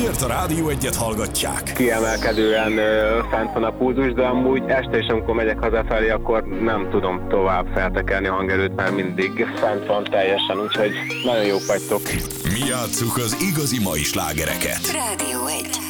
miért a Rádió Egyet hallgatják? Kiemelkedően fent van a pulzus, de amúgy este is, amikor megyek hazafelé, akkor nem tudom tovább feltekerni a hangerőt, mert mindig fent van teljesen, úgyhogy nagyon jók vagytok. Mi játsszuk az igazi mai slágereket. Rádió 1.